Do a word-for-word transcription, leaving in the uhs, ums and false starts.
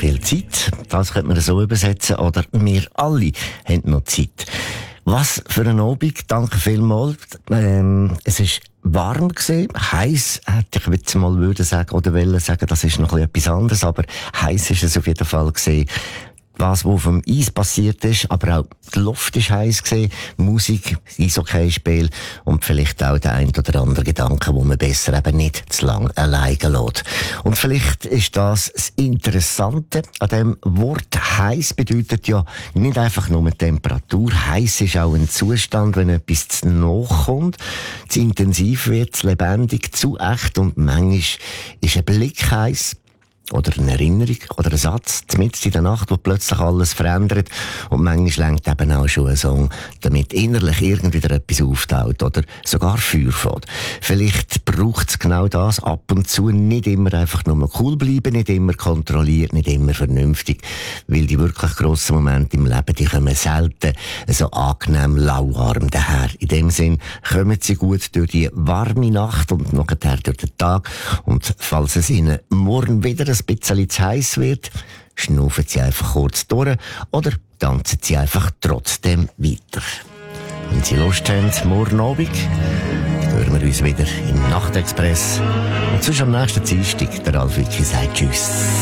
viel Zeit. Das könnte man so übersetzen. Oder wir alle haben noch Zeit. Was für ein Abend. Danke vielmals. Ähm, es ist warm gewesen. Heiß hätte ich jetzt mal würde sagen, oder wollen sagen, das ist noch etwas anderes. Aber heiß ist es auf jeden Fall gewesen. Was, was vom Eis passiert ist, aber auch die Luft ist heiß gewesen, Musik, Eishockeyspiel und vielleicht auch der ein oder andere Gedanke, wo man besser eben nicht zu lang alleine lässt. Und vielleicht ist das das Interessante an dem Wort. Heiß bedeutet ja nicht einfach nur Temperatur. Heiß ist auch ein Zustand, wenn etwas zu nahe kommt, zu intensiv wird, zu lebendig, zu echt und manchmal ist ein Blick heiß. Oder eine Erinnerung, oder ein Satz, mitten in der Nacht, wo plötzlich alles verändert. Und manchmal lenkt eben auch schon ein Song, damit innerlich irgendwie wieder etwas auftaucht oder sogar Feuer fährt. Vielleicht braucht es genau das ab und zu, nicht immer einfach nur cool bleiben, nicht immer kontrolliert, nicht immer vernünftig. Weil die wirklich grossen Momente im Leben, die kommen selten so angenehm lauwarm daher. In dem Sinn kommen sie gut durch die warme Nacht und nachher durch den Tag. Und falls es ihnen morgen wieder ein bisschen zu heiß wird, schnaufen sie einfach kurz durch oder tanzen sie einfach trotzdem weiter. Wenn Sie Lust haben, morgen Abend, hören wir uns wieder im Nachtexpress. Und sonst am nächsten Dienstag, der Ralf Wicki sagt Tschüss.